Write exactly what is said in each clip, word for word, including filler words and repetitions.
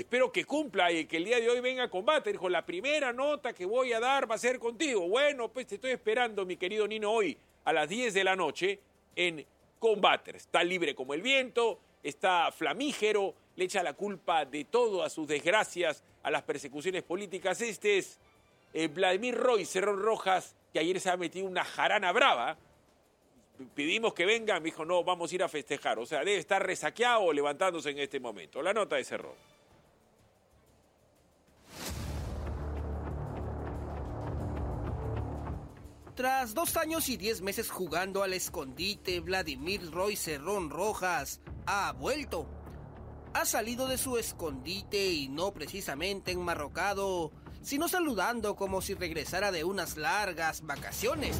espero que cumpla y que el día de hoy venga a combate. Dijo, la primera nota que voy a dar va a ser contigo. Bueno, pues te estoy esperando, mi querido Nino, hoy a las diez de la noche en Combater. Está libre como el viento, está flamígero, le echa la culpa de todo a sus desgracias, a las persecuciones políticas. Este es eh, Vladimir Roy Cerrón Rojas, que ayer se ha metido una jarana brava. Pedimos que venga, me dijo, no, vamos a ir a festejar. O sea, debe estar resaqueado o levantándose en este momento. La nota de Cerrón. Tras dos años y diez meses jugando al escondite, Vladimir Roy Cerrón Rojas ha vuelto. Ha salido de su escondite y no precisamente enmarrocado, sino saludando como si regresara de unas largas vacaciones.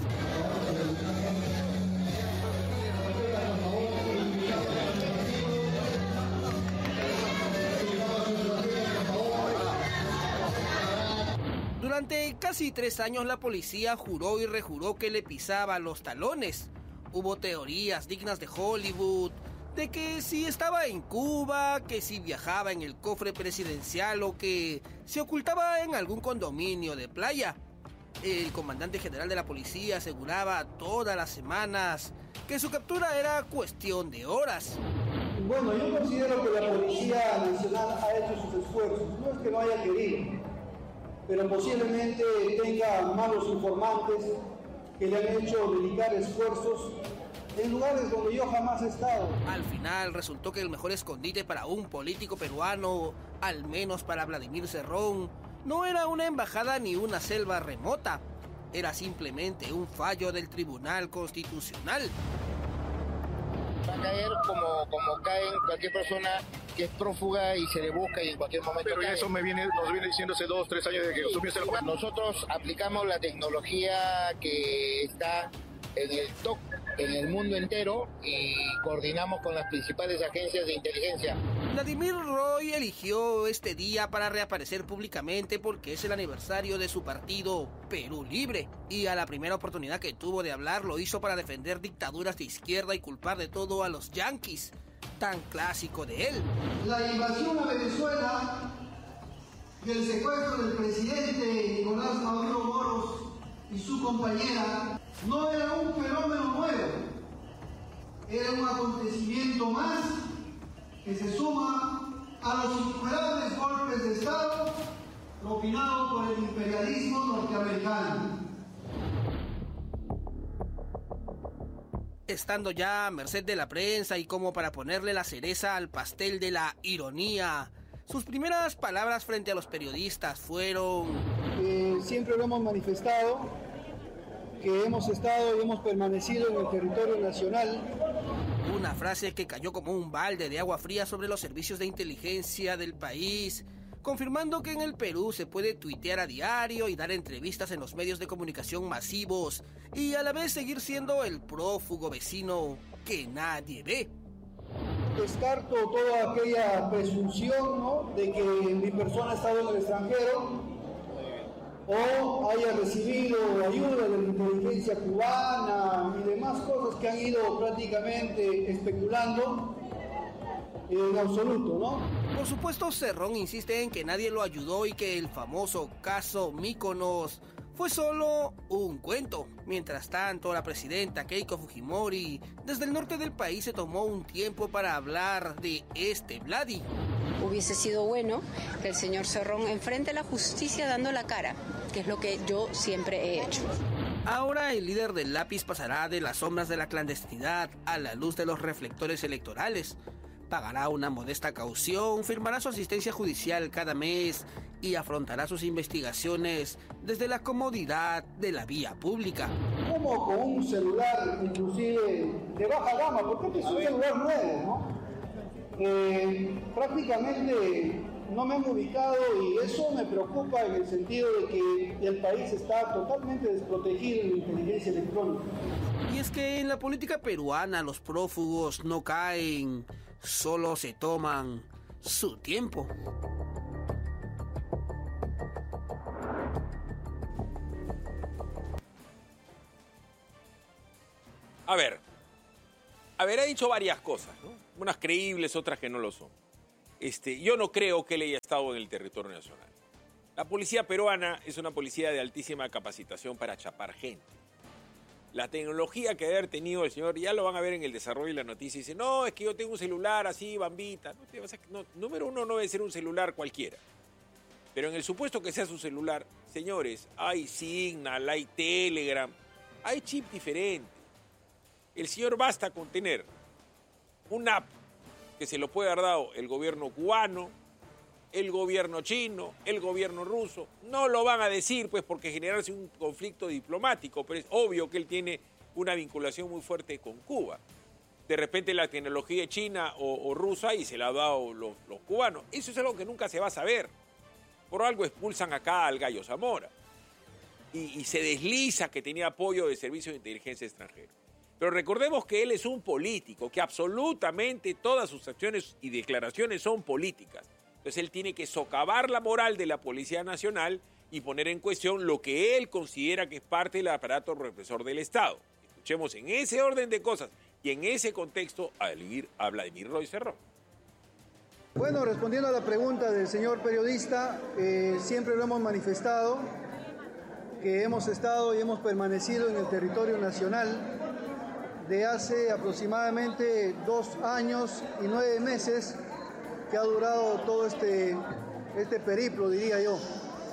Durante casi tres años la policía juró y rejuró que le pisaba los talones. Hubo teorías dignas de Hollywood, de que si estaba en Cuba, que si viajaba en el cofre presidencial o que se ocultaba en algún condominio de playa. El comandante general de la policía aseguraba todas las semanas que su captura era cuestión de horas. Bueno, yo considero que la Policía Nacional ha hecho sus esfuerzos. No es que no haya querido, pero posiblemente tenga malos informantes que le han hecho dedicar esfuerzos en lugares donde yo jamás he estado. Al final resultó que el mejor escondite para un político peruano, al menos para Vladimir Cerrón, no era una embajada ni una selva remota, era simplemente un fallo del Tribunal Constitucional. Va a caer como, como caen cualquier persona que es prófuga y se le busca y en cualquier momento Pero cae. Eso me viene, nos viene diciendo hace dos, tres años de que Sí. asumió el gobierno. Nosotros aplicamos la tecnología que está en el T O C, en el mundo entero, y coordinamos con las principales agencias de inteligencia. Vladimir Roy eligió este día para reaparecer públicamente porque es el aniversario de su partido Perú Libre, y a la primera oportunidad que tuvo de hablar lo hizo para defender dictaduras de izquierda y culpar de todo a los yanquis, tan clásico de él. La invasión a Venezuela y el secuestro del presidente Nicolás Maduro Moros y su compañera no era un fenómeno nuevo, era un acontecimiento más que se suma a los innumerables golpes de Estado propinados por el imperialismo norteamericano. Estando ya a merced de la prensa y como para ponerle la cereza al pastel de la ironía, sus primeras palabras frente a los periodistas fueron: Eh, siempre lo hemos manifestado, que hemos estado y hemos permanecido en el territorio nacional. Una frase que cayó como un balde de agua fría sobre los servicios de inteligencia del país, confirmando que en el Perú se puede tuitear a diario y dar entrevistas en los medios de comunicación masivos y a la vez seguir siendo el prófugo vecino que nadie ve. Descarto toda aquella presunción, ¿no?, de que mi persona ha estado en el extranjero o haya recibido ayuda de la inteligencia cubana y demás cosas que han ido prácticamente especulando. En absoluto, ¿no? Por supuesto, Cerrón insiste en que nadie lo ayudó y que el famoso caso Mykonos fue solo un cuento. Mientras tanto, la presidenta Keiko Fujimori, desde el norte del país, se tomó un tiempo para hablar de este Vladi. Hubiese sido bueno que el señor Cerrón enfrente a la justicia dando la cara, que es lo que yo siempre he hecho. Ahora el líder del lápiz pasará de las sombras de la clandestinidad a la luz de los reflectores electorales. Pagará una modesta caución, firmará su asistencia judicial cada mes y afrontará sus investigaciones desde la comodidad de la vía pública. Como con un celular, inclusive de baja gama, porque este es un celular nuevo, ¿no? Eh, prácticamente no me han ubicado y eso me preocupa en el sentido de que el país está totalmente desprotegido en la inteligencia electrónica. Y es que en la política peruana los prófugos no caen, solo se toman su tiempo. A ver, a ver, ha dicho varias cosas, ¿no? Unas creíbles, otras que no lo son. este, yo no creo que él haya estado en el territorio nacional. La policía peruana es una policía de altísima capacitación para chapar gente. La tecnología que debe haber tenido el señor, ya lo van a ver en el desarrollo de la noticia, dice, no, es que yo tengo un celular así, bambita. No, o sea, no, número uno, no debe ser un celular cualquiera. Pero en el supuesto que sea su celular, señores, hay Signal, hay Telegram, hay chip diferente. El señor basta con tener una app que se lo puede haber dado el gobierno cubano, el gobierno chino, el gobierno ruso. No lo van a decir, pues, porque generarse un conflicto diplomático, pero es obvio que él tiene una vinculación muy fuerte con Cuba. De repente la tecnología china o, o rusa y se la han dado los, los cubanos. Eso es algo que nunca se va a saber. Por algo expulsan acá al Gallo Zamora. Y, y se desliza que tenía apoyo de servicios de inteligencia extranjero. Pero recordemos que él es un político, que absolutamente todas sus acciones y declaraciones son políticas. Entonces él tiene que socavar la moral de la Policía Nacional y poner en cuestión lo que él considera que es parte del aparato represor del Estado. Escuchemos en ese orden de cosas y en ese contexto a Vladimir Roy Cerrón. Bueno, respondiendo a la pregunta del señor periodista, eh, siempre lo hemos manifestado que hemos estado y hemos permanecido en el territorio nacional de hace aproximadamente dos años y nueve meses que ha durado todo este, este periplo, diría yo.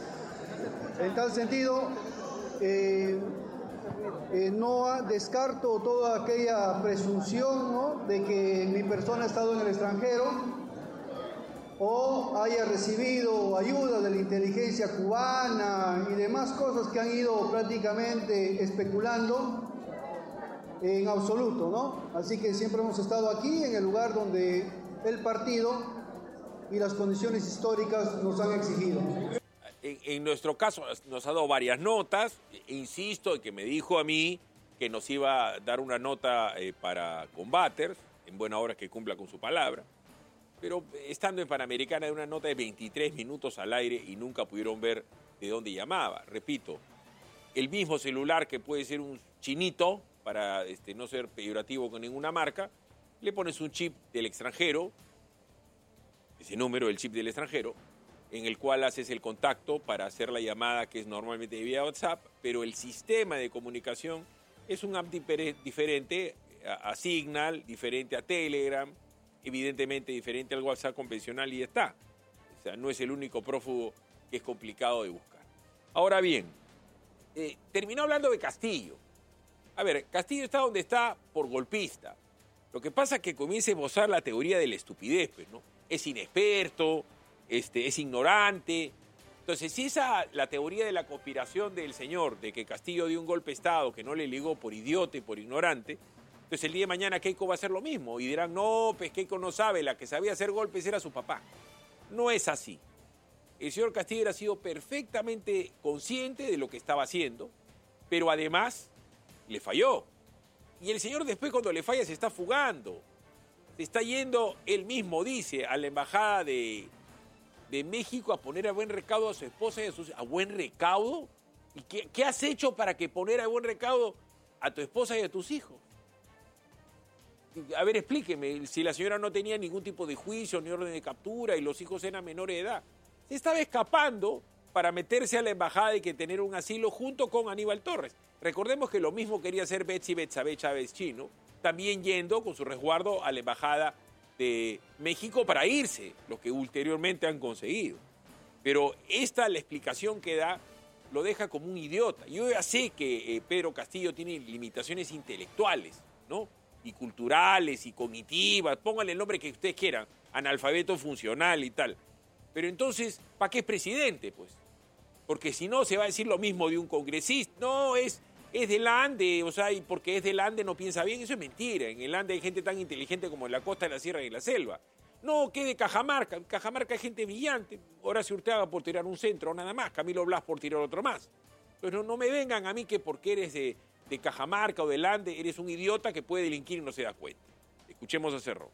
En tal sentido, eh, eh, no descarto toda aquella presunción, ¿no?, de que mi persona ha estado en el extranjero o haya recibido ayuda de la inteligencia cubana y demás cosas que han ido prácticamente especulando. En absoluto, ¿no? Así que siempre hemos estado aquí, en el lugar donde el partido y las condiciones históricas nos han exigido. En, en nuestro caso nos ha dado varias notas, insisto, en que me dijo a mí que nos iba a dar una nota eh, para Combaters, en buena hora que cumpla con su palabra, pero estando en Panamericana de una nota de veintitrés minutos al aire y nunca pudieron ver de dónde llamaba. Repito, el mismo celular que puede ser un chinito, para este, no ser peyorativo con ninguna marca, le pones un chip del extranjero, ese número, el chip del extranjero, en el cual haces el contacto para hacer la llamada que es normalmente vía WhatsApp, pero el sistema de comunicación es un app diferente a, a Signal, diferente a Telegram, evidentemente diferente al WhatsApp convencional y ya está. O sea, no es el único prófugo que es complicado de buscar. Ahora bien, eh, terminó hablando de Castillo. A ver, Castillo está donde está por golpista. Lo que pasa es que comienza a esbozar la teoría de la estupidez, pues, ¿no? Es inexperto, este, es ignorante. Entonces, si esa la teoría de la conspiración del señor, de que Castillo dio un golpe de Estado que no le ligó por idiota y por ignorante, entonces el día de mañana Keiko va a hacer lo mismo. Y dirán, no, pues Keiko no sabe, la que sabía hacer golpes era su papá. No es así. El señor Castillo ha sido perfectamente consciente de lo que estaba haciendo, pero además le falló. Y el señor después cuando le falla se está fugando. Se está yendo, él mismo dice, a la embajada de, de México a poner a buen recaudo a su esposa y a sus... ¿A buen recaudo? ¿Y qué, qué has hecho para que poner a buen recaudo a tu esposa y a tus hijos? A ver, explíqueme, si la señora no tenía ningún tipo de juicio ni orden de captura y los hijos eran menores de edad. Se estaba escapando para meterse a la embajada y que tener un asilo junto con Aníbal Torres. Recordemos que lo mismo quería hacer Betsy Betsabe Chávez Chino, también yendo con su resguardo a la embajada de México para irse, lo que ulteriormente han conseguido. Pero esta, la explicación que da, lo deja como un idiota. Yo ya sé que eh, Pedro Castillo tiene limitaciones intelectuales, ¿no?, y culturales y cognitivas, pónganle el nombre que ustedes quieran, analfabeto funcional y tal. Pero entonces, ¿para qué es presidente, pues? Porque si no, se va a decir lo mismo de un congresista. No, es, es del Ande, o sea, y porque es del Ande no piensa bien. Eso es mentira. En el Ande hay gente tan inteligente como en la costa, en la sierra y en la selva. No, que de Cajamarca. En Cajamarca hay gente brillante. Horacio Urteaga por tirar un centro, nada más. Camilo Blas por tirar otro más. Pero no me vengan a mí que porque eres de, de Cajamarca o del Ande, eres un idiota que puede delinquir y no se da cuenta. Escuchemos a Cerrón.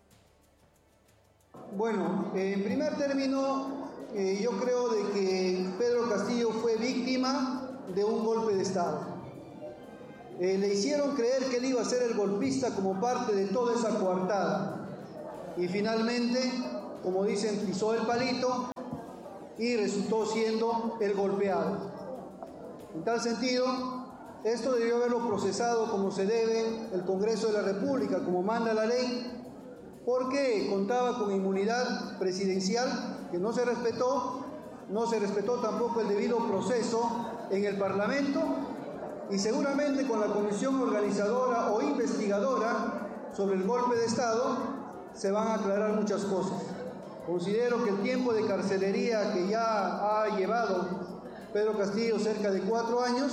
Bueno, en primer término, eh, yo creo de que Pedro Castillo fue víctima de un golpe de Estado. Eh, le hicieron creer que él iba a ser el golpista como parte de toda esa coartada. Y finalmente como dicen, pisó el palito y resultó siendo el golpeado. En tal sentido, esto debió haberlo procesado como se debe el Congreso de la República, como manda la ley, porque contaba con inmunidad presidencial que no se respetó, no se respetó tampoco el debido proceso en el Parlamento, y seguramente con la comisión organizadora o investigadora sobre el golpe de Estado se van a aclarar muchas cosas. Considero que el tiempo de carcelería que ya ha llevado Pedro Castillo, cerca de cuatro años,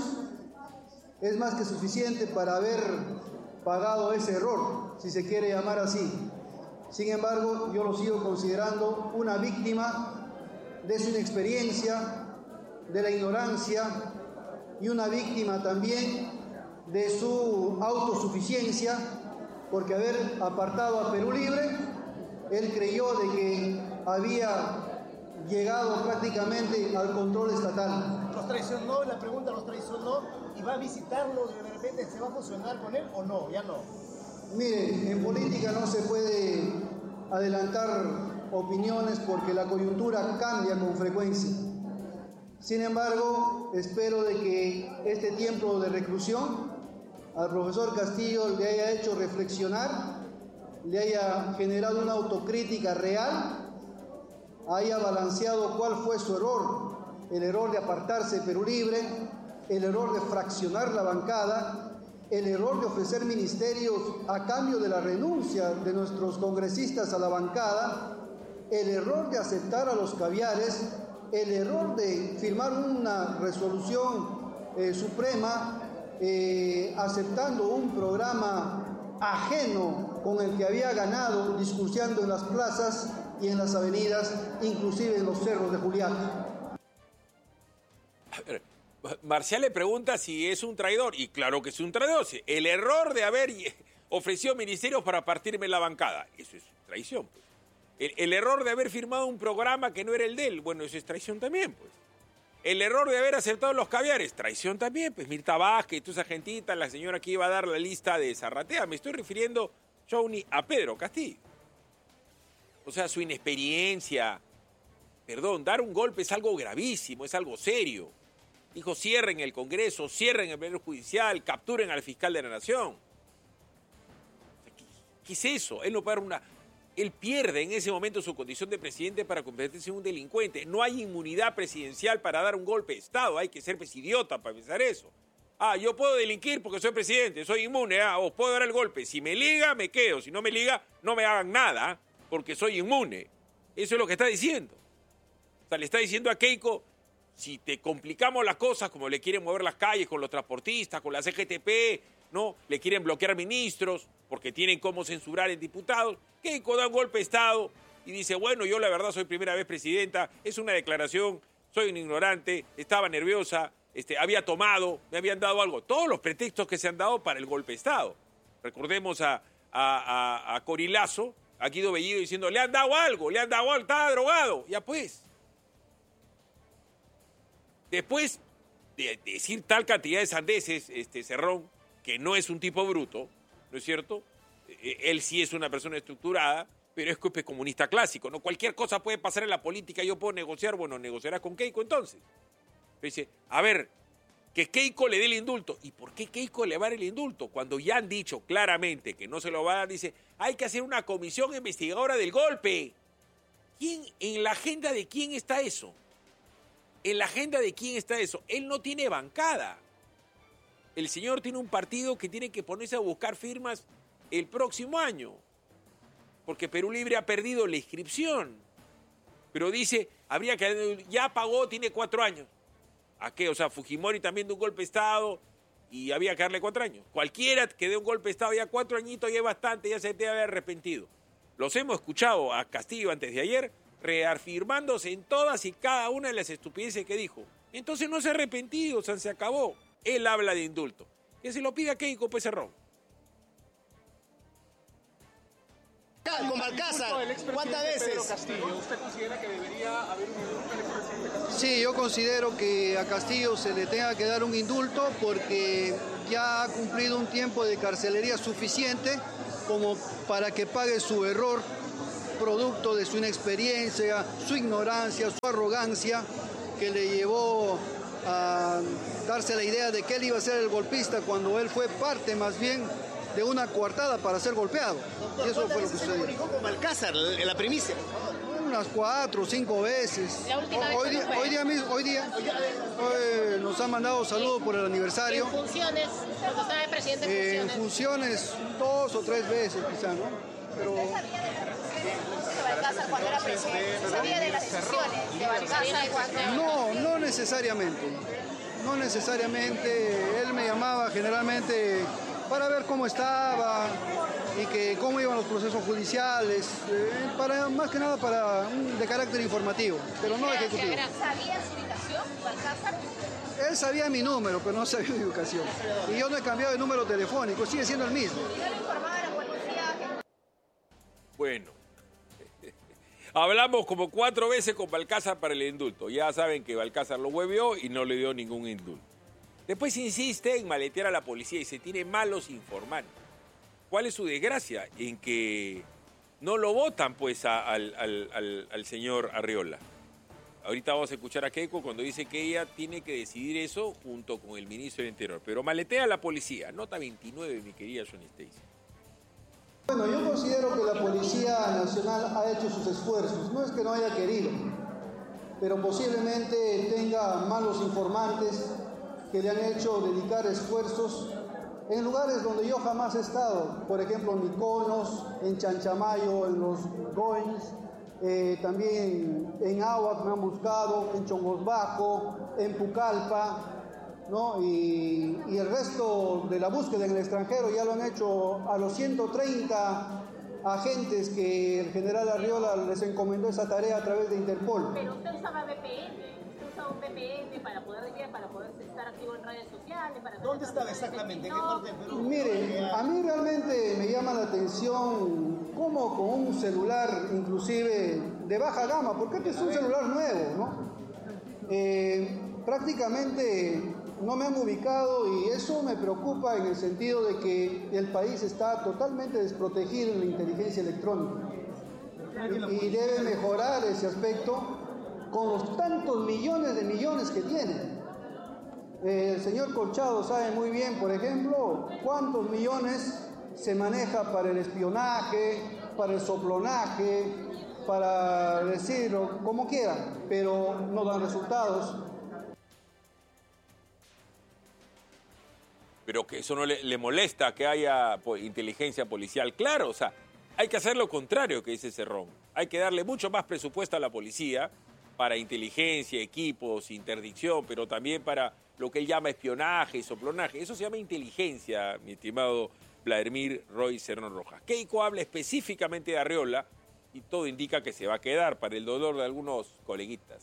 es más que suficiente para haber pagado ese error, si se quiere llamar así. Sin embargo, yo lo sigo considerando una víctima de su inexperiencia, de la ignorancia, y una víctima también de su autosuficiencia, porque haber apartado a Perú Libre, él creyó de que había llegado prácticamente al control estatal. ¿Los traicionó? La pregunta, ¿los traicionó? ¿Y va a visitarlo? ¿De repente se va a fusionar con él o no? Ya no. Mire, en política no se puede adelantar opiniones porque la coyuntura cambia con frecuencia. Sin embargo, espero de que este tiempo de reclusión al profesor Castillo le haya hecho reflexionar, le haya generado una autocrítica real, haya balanceado cuál fue su error, el error de apartarse de Perú Libre, el error de fraccionar la bancada, el error de ofrecer ministerios a cambio de la renuncia de nuestros congresistas a la bancada, el error de aceptar a los caviares, el error de firmar una resolución eh, suprema eh, aceptando un programa ajeno con el que había ganado, discursiando en las plazas y en las avenidas, inclusive en los cerros de Juliaca. A ver, Marcial le pregunta si es un traidor, y claro que es un traidor. El error de haber ofrecido ministerios para partirme la bancada, eso es traición, pues. El, el error de haber firmado un programa que no era el de él, bueno, eso es traición también, pues. El error de haber aceptado los caviares, traición también, pues. Mirta Vázquez, toda esa gentita, la señora que iba a dar la lista de Zarratea. Me estoy refiriendo, Johnny, a Pedro Castillo. O sea, su inexperiencia. Perdón, dar un golpe es algo gravísimo, es algo serio. Dijo, cierren el Congreso, cierren el Poder Judicial, capturen al fiscal de la Nación. ¿Qué, qué es eso? Él no puede dar una... Él pierde en ese momento su condición de presidente para convertirse en un delincuente. No hay inmunidad presidencial para dar un golpe de Estado. Hay que ser pues, idiota para pensar eso. Ah, yo puedo delinquir porque soy presidente, soy inmune. Ah, os puedo dar el golpe. Si me liga, me quedo. Si no me liga, no me hagan nada porque soy inmune. Eso es lo que está diciendo. O sea, le está diciendo a Keiko, si te complicamos las cosas, como le quieren mover las calles con los transportistas, con la C G T P, ¿no? Le quieren bloquear ministros porque tienen cómo censurar en diputados. Keiko da un golpe de Estado y dice, bueno, yo la verdad soy primera vez presidenta, es una declaración, soy un ignorante, estaba nerviosa, este, había tomado, me habían dado algo. Todos los pretextos que se han dado para el golpe de Estado. Recordemos a, a, a, a Corilazo, a Guido Bellido diciendo, le han dado algo, le han dado algo, estaba drogado. Ya pues. Después de decir tal cantidad de sandeces, este Cerrón, que no es un tipo bruto, ¿no es cierto? Él sí es una persona estructurada, pero es que es comunista clásico, ¿no? Cualquier cosa puede pasar en la política, yo puedo negociar, bueno, negociarás con Keiko entonces. Dice, a ver, que Keiko le dé el indulto. ¿Y por qué Keiko le va a dar el indulto? Cuando ya han dicho claramente que no se lo va a dar, dice, hay que hacer una comisión investigadora del golpe. ¿Quién, en la agenda de quién está eso? ¿En la agenda de quién está eso? Él no tiene bancada. El señor tiene un partido que tiene que ponerse a buscar firmas el próximo año, porque Perú Libre ha perdido la inscripción. Pero dice, habría que, ya pagó, tiene cuatro años. ¿A qué? O sea, Fujimori también de un golpe de Estado y había que darle cuatro años. Cualquiera que dé un golpe de Estado ya cuatro añitos ya es bastante, ya se debe haber arrepentido. Los hemos escuchado a Castillo antes de ayer, reafirmándose en todas y cada una de las estupideces que dijo. Entonces no se ha arrepentido, o sea, se acabó. Él habla de indulto. Que se lo pida Keiko, pues Cerrón. Con Balcázar, ¿cuántas veces? ¿Usted considera que debería haber un indulto al expresidente Castillo? Sí, yo considero que a Castillo se le tenga que dar un indulto porque ya ha cumplido un tiempo de carcelería suficiente como para que pague su error producto de su inexperiencia, su ignorancia, su arrogancia, que le llevó a darse la idea de que él iba a ser el golpista cuando él fue parte más bien de una coartada para ser golpeado. Doctor, y eso fue lo que se sucedió. comunicó con Balcázar en la primicia? Unas cuatro o cinco veces. La última vez hoy, día, fue. hoy día mismo, hoy día hoy nos han mandado saludos por el aniversario. En funciones, cuando estaba el presidente en Eh, funciones. en funciones dos o tres veces quizá, ¿no? Pero de Balcázar cuando era presidente? ¿Sabía de las decisiones de Balcázar cuando... no, no necesariamente. No necesariamente. Él me llamaba generalmente para ver cómo estaba y que cómo iban los procesos judiciales, eh, para más que nada para un, de carácter informativo, pero no ejecutivo. ¿Sabía su ubicación, Balcázar? Él sabía mi número, pero no sabía mi ubicación. Y yo no he cambiado de número telefónico, sigue siendo el mismo. ¿Ya lo informaba a la policía? Bueno, hablamos como cuatro veces con Balcázar para el indulto. Ya saben que Balcázar lo huevió y no le dio ningún indulto. Después insiste en maletear a la policía y se tiene malos informantes. ¿Cuál es su desgracia? En que no lo votan pues a, al, al, al, al señor Arriola. Ahorita vamos a escuchar a Keiko cuando dice que ella tiene que decidir eso junto con el ministro del Interior. Pero maletea a la policía. Nota veintinueve, mi querida Johnny Stacy. Bueno, yo considero que la Policía Nacional ha hecho sus esfuerzos. No es que no haya querido, pero posiblemente tenga malos informantes que le han hecho dedicar esfuerzos en lugares donde yo jamás he estado. Por ejemplo, en Mykonos, en Chanchamayo, en los Goins, eh, también en Ahuac me han buscado, en Chongosbaco, en Pucallpa, ¿no? Y, y el resto de la búsqueda en el extranjero ya lo han hecho a los ciento treinta agentes que el general Arriola les encomendó esa tarea a través de Interpol. Pero usted usaba V P N, usted usaba un V P N para poder, para poder estar activo en redes sociales. Para ¿Dónde estaba exactamente? ¿En qué parte de Perú? Mire, a mí realmente me llama la atención cómo con un celular inclusive de baja gama, porque este es un celular nuevo, ¿no? Eh, prácticamente no me han ubicado y eso me preocupa en el sentido de que el país está totalmente desprotegido en la inteligencia electrónica y, y debe mejorar ese aspecto con los tantos millones de millones que tiene. Eh, el señor Colchado sabe muy bien, por ejemplo, cuántos millones se maneja para el espionaje, para el soplonaje, para decirlo como quieran, pero no dan resultados. Pero que eso no le, le molesta que haya pues, inteligencia policial. Claro, o sea, hay que hacer lo contrario que dice Cerrón. Hay que darle mucho más presupuesto a la policía para inteligencia, equipos, interdicción, pero también para lo que él llama espionaje y soplonaje. Eso se llama inteligencia, mi estimado Vladimir Roy Cerrón Rojas. Keiko habla específicamente de Arriola y todo indica que se va a quedar para el dolor de algunos coleguitas.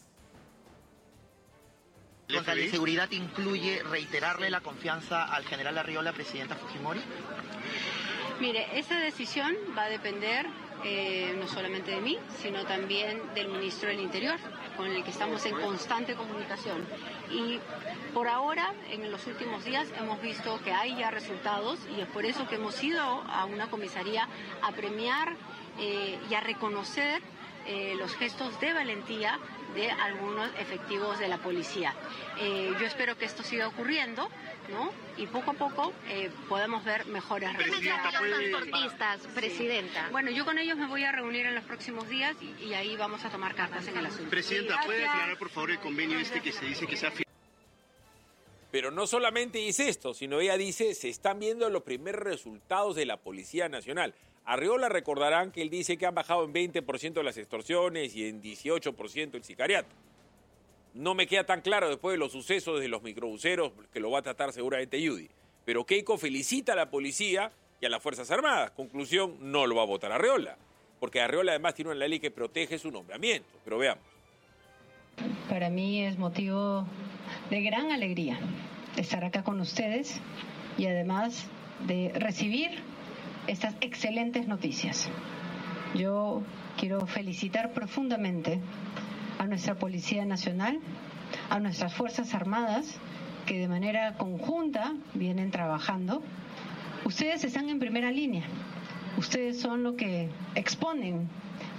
¿Contra la seguridad incluye reiterarle la confianza al general Arriola, presidenta Fujimori? Mire, esa decisión va a depender eh, no solamente de mí, sino también del ministro del Interior, con el que estamos en constante comunicación. Y por ahora, en los últimos días, hemos visto que hay ya resultados y es por eso que hemos ido a una comisaría a premiar eh, y a reconocer eh, los gestos de valentía de algunos efectivos de la policía. Eh, yo espero que esto siga ocurriendo, ¿no? Y poco a poco eh, podemos ver mejores resultados. transportistas, presidenta? Bueno, yo con ellos me voy a reunir en los próximos días y, y ahí vamos a tomar cartas en el asunto. Presidenta, ¿puede aclarar por favor el convenio este que se dice que se ha firmado? Pero no solamente dice esto, sino ella dice, se están viendo los primeros resultados de la Policía Nacional. Arriola recordarán que él dice que han bajado en veinte por ciento las extorsiones y en dieciocho por ciento el sicariato. No me queda tan claro después de los sucesos de los microbuseros, que lo va a tratar seguramente Judy. Pero Keiko felicita a la policía y a las Fuerzas Armadas. Conclusión, no lo va a votar Arriola, porque Arriola además tiene una ley que protege su nombramiento. Pero veamos. Para mí es motivo de gran alegría estar acá con ustedes y además de recibir estas excelentes noticias. Yo quiero felicitar profundamente a nuestra Policía Nacional, a nuestras Fuerzas Armadas, que de manera conjunta vienen trabajando. Ustedes están en primera línea. Ustedes son los que exponen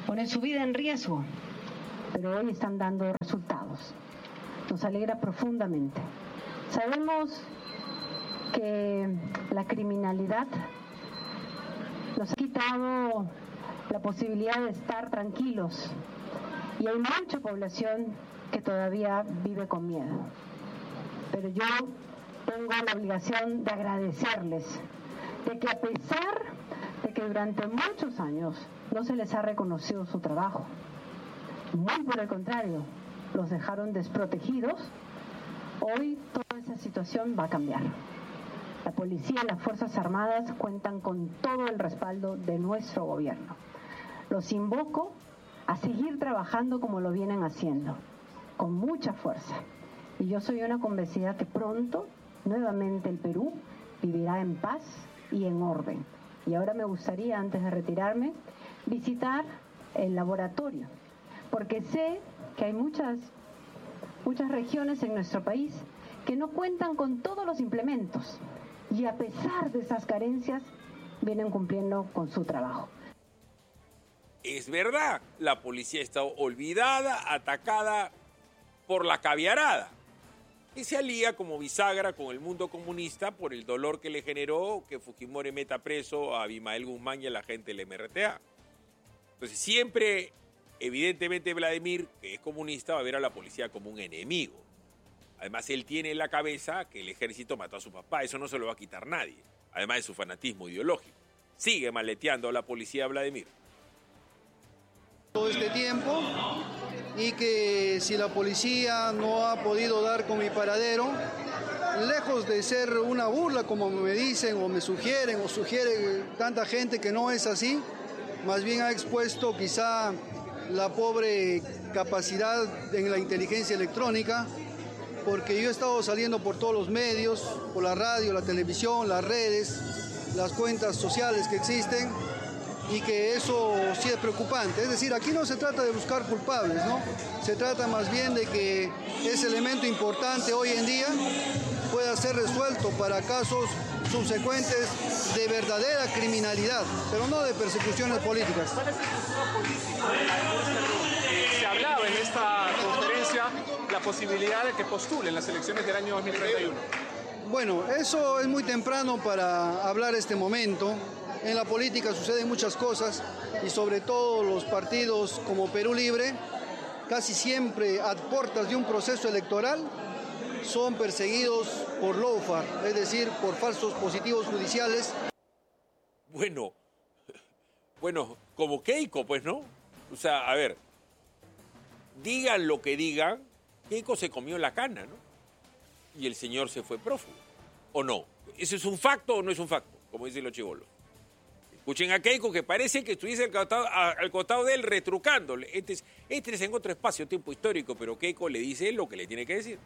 ponen su vida en riesgo, pero hoy están dando resultados. Nos alegra profundamente. Sabemos que la criminalidad nos ha quitado la posibilidad de estar tranquilos y hay mucha población que todavía vive con miedo. Pero yo tengo la obligación de agradecerles de que a pesar de que durante muchos años no se les ha reconocido su trabajo, muy por el contrario, los dejaron desprotegidos, hoy toda esa situación va a cambiar. La policía y las Fuerzas Armadas cuentan con todo el respaldo de nuestro gobierno. Los invoco a seguir trabajando como lo vienen haciendo, con mucha fuerza. Y yo soy una convencida que pronto, nuevamente el Perú vivirá en paz y en orden. Y ahora me gustaría, antes de retirarme, visitar el laboratorio, porque sé que hay muchas, muchas regiones en nuestro país que no cuentan con todos los implementos y a pesar de esas carencias vienen cumpliendo con su trabajo. Es verdad, la policía está olvidada, atacada por la caviarada, que se alía como bisagra con el mundo comunista por el dolor que le generó que Fujimori meta preso a Abimael Guzmán y a la gente del M R T A. Entonces siempre, evidentemente Vladimir, que es comunista, va a ver a la policía como un enemigo. Además, él tiene en la cabeza que el ejército mató a su papá, eso no se lo va a quitar nadie, además de su fanatismo ideológico. Sigue maleteando a la policía Vladimir. Todo este tiempo, y que si la policía no ha podido dar con mi paradero, lejos de ser una burla como me dicen o me sugieren o sugiere tanta gente que no es así, más bien ha expuesto quizá la pobre capacidad en la inteligencia electrónica, porque yo he estado saliendo por todos los medios, por la radio, la televisión, las redes, las cuentas sociales que existen, y que eso sí es preocupante. Es decir, aquí no se trata de buscar culpables, ¿no? Se trata más bien de que ese elemento importante hoy en día pueda ser resuelto para casos subsecuentes de verdadera criminalidad, pero no de persecuciones políticas. ¿Cuál es el futuro político de Vladimir Cerrón? Se hablaba en esta conferencia la posibilidad de que postule en las elecciones del año dos mil treinta y uno. Bueno, eso es muy temprano para hablar este momento. En la política suceden muchas cosas y sobre todo los partidos como Perú Libre, casi siempre a puertas de un proceso electoral, son perseguidos por lawfare, es decir, por falsos positivos judiciales. Bueno, bueno, como Keiko, pues, ¿no? O sea, a ver, digan lo que digan, Keiko se comió la cana, ¿no? Y el señor se fue prófugo, ¿o no? ¿Eso es un facto o no es un facto? Como dicen los chibolos. Escuchen a Keiko, que parece que estuviese al costado, a, al costado de él retrucándole. Este es, este es en otro espacio, tiempo histórico, pero Keiko le dice lo que le tiene que decir.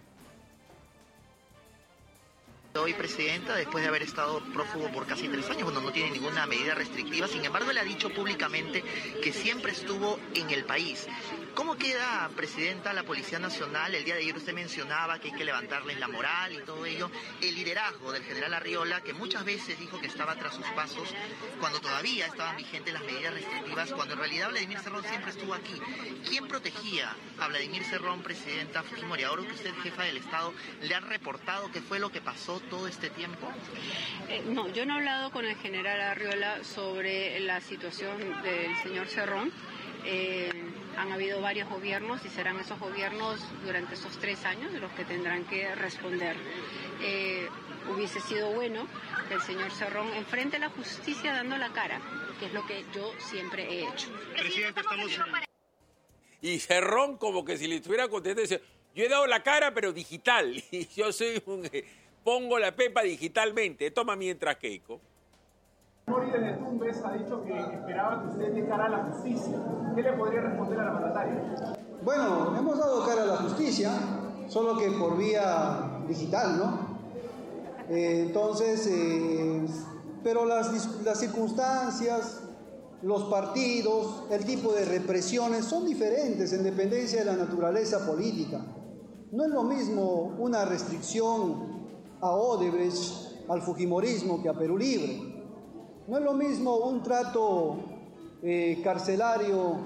Hoy, presidenta, después de haber estado prófugo por casi tres años, cuando no tiene ninguna medida restrictiva, sin embargo, le ha dicho públicamente que siempre estuvo en el país. ¿Cómo queda, presidenta, la Policía Nacional? El día de ayer usted mencionaba que hay que levantarles la moral y todo ello. El liderazgo del general Arriola, que muchas veces dijo que estaba tras sus pasos cuando todavía estaban vigentes las medidas restrictivas, cuando en realidad Vladimir Cerrón siempre estuvo aquí. ¿Quién protegía a Vladimir Cerrón, presidenta Fujimori? Ahora que usted, jefa del Estado, ¿le han reportado qué fue lo que pasó todo este tiempo? Eh, no, yo no he hablado con el general Arriola sobre la situación del señor Cerrón. Eh, han habido varios gobiernos y serán esos gobiernos durante esos tres años los que tendrán que responder. Eh, hubiese sido bueno que el señor Cerrón enfrente a la justicia dando la cara, que es lo que yo siempre he hecho. Presidente, estamos... Y Cerrón como que si le estuviera contento, dice, yo he dado la cara pero digital, y yo soy un... pongo la pepa digitalmente, toma mientras Keiko. Fujimori desde Tumbes ha dicho que esperaba que usted dé cara a la justicia. ¿Qué le podría responder a la mandataria? Bueno, hemos dado cara a la justicia, solo que por vía digital, ¿no? Eh, entonces, eh, pero las, las circunstancias, los partidos, el tipo de represiones son diferentes en dependencia de la naturaleza política. No es lo mismo una restricción a Odebrecht, al fujimorismo, que a Perú Libre. No es lo mismo un trato eh, carcelario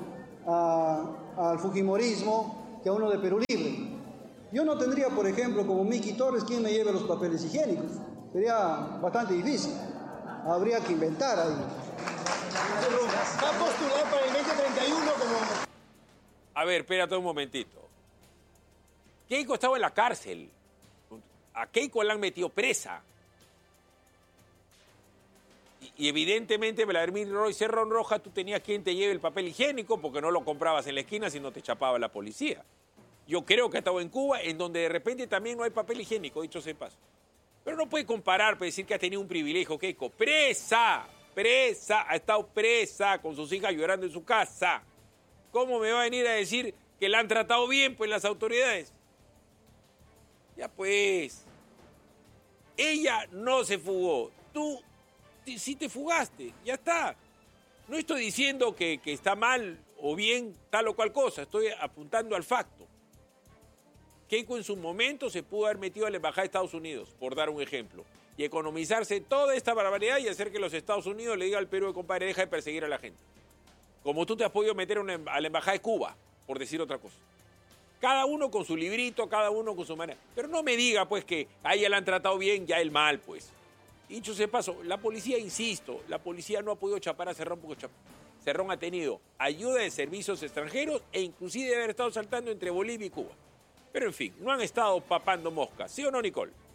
a, al fujimorismo que a uno de Perú Libre. Yo no tendría, por ejemplo, como Miki Torres, quien me lleve los papeles higiénicos. Sería bastante difícil. Habría que inventar ahí. ¿Va a postular para el veinte treinta y uno como...? A ver, espérate un momentito. Keiko estaba en la cárcel. A Keiko la han metido presa. Y, y evidentemente, Vladimir Roy Cerrón Roja, tú tenías quien te lleve el papel higiénico porque no lo comprabas en la esquina si no te chapaba la policía. Yo creo que ha estado en Cuba, en donde de repente también no hay papel higiénico, dicho sea de paso. Pero no puede comparar, para decir que ha tenido un privilegio, Keiko. Presa, presa, ha estado presa con sus hijas llorando en su casa. ¿Cómo me va a venir a decir que la han tratado bien, pues, las autoridades? Ya pues, ella no se fugó. Tú sí te fugaste, ya está. No estoy diciendo que, que está mal o bien tal o cual cosa, estoy apuntando al facto. Keiko en su momento se pudo haber metido a la Embajada de Estados Unidos, por dar un ejemplo, y economizarse toda esta barbaridad y hacer que los Estados Unidos le digan al Perú, compadre, deja de perseguir a la gente. Como tú te has podido meter una, a la Embajada de Cuba, por decir otra cosa. Cada uno con su librito, cada uno con su manera. Pero no me diga, pues, que a ella la han tratado bien, ya el mal, pues. Dicho sea de paso, la policía, insisto, la policía no ha podido chapar a Cerrón porque Cerrón ha tenido ayuda de servicios extranjeros e inclusive de haber estado saltando entre Bolivia y Cuba. Pero en fin, no han estado papando moscas, ¿sí o no, Nicole?